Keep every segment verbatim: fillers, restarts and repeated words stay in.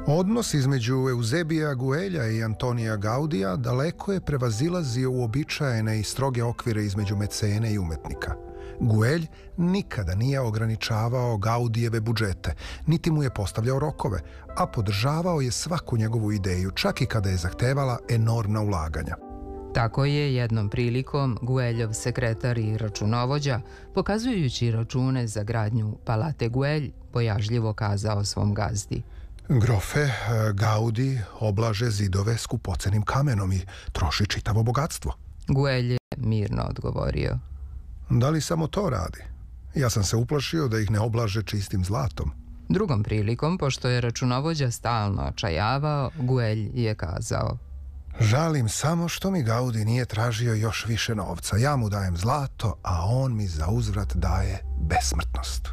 Odnos između Eusebija Guelja i Antonija Gaudija daleko je prevazilazio uobičajene i stroge okvire između mecene i umetnika. Guelj nikada nije ograničavao Gaudijeve budžete, niti mu je postavljao rokove, a podržavao je svaku njegovu ideju, čak i kada je zahtevala enormna ulaganja. Tako je jednom prilikom Gueljov sekretar i računovođa, pokazujući račune za gradnju Palate Guelj, bojažljivo kazao svom gazdi: Grofe, Gaudi oblaže zidove skupocenim kamenom i troši čitavo bogatstvo. Guelj je mirno odgovorio: Da li samo to radi? Ja sam se uplašio da ih ne oblaže čistim zlatom. Drugom prilikom, pošto je računovođa stalno očajavao, Guelj je kazao: Žalim samo što mi Gaudi nije tražio još više novca. Ja mu dajem zlato, a on mi za uzvrat daje besmrtnost.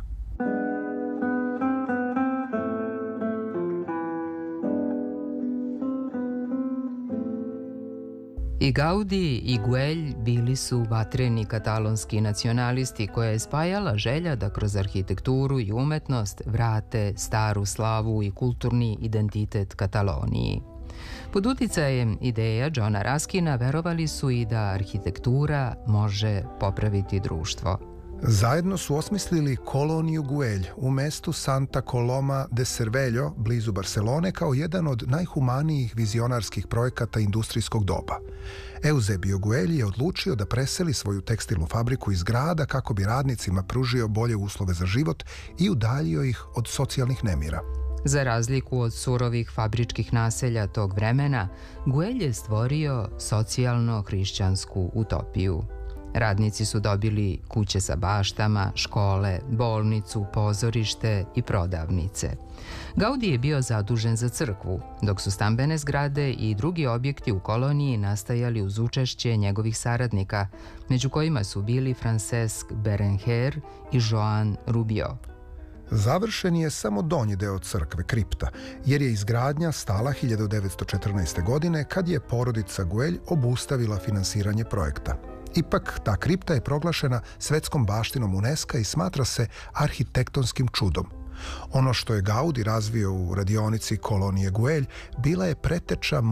I Gaudi i Guelj bili su vatreni katalonski nacionalisti koja je spajala želja da kroz arhitekturu i umetnost vrate staru slavu i kulturni identitet Kataloniji. Pod uticajem ideja Johna Ruskina verovali su i da arhitektura može popraviti društvo. Zajedno su osmislili koloniju Guelj u mestu Santa Coloma de Cervello, blizu Barcelone, kao jedan od najhumanijih vizionarskih projekata industrijskog doba. Eusebio Guelj je odlučio da preseli svoju tekstilnu fabriku iz grada kako bi radnicima pružio bolje uslove za život i udaljio ih od socijalnih nemira. Za razliku od surovih fabričkih naselja tog vremena, Guelj je stvorio socijalno-hrišćansku utopiju. Radnici su dobili kuće sa baštama, škole, bolnicu, pozorište i prodavnice. Gaudi je bio zadužen za crkvu, dok su stambene zgrade i drugi objekti u koloniji nastajali uz učešće njegovih saradnika, među kojima su bili Francesc Berenguer i Joan Rubio. Završen je samo donji deo crkve, kripta, jer je izgradnja stala hiljadu devetsto četrnaeste. godine kad je porodica Guelj obustavila finansiranje projekta. Ipak, ta kripta je proglašena svetskom baštinom UNESCO i smatra se arhitektonskim čudom. Ono što je Gaudi razvio u radionici kolonije Guelj bila je preteča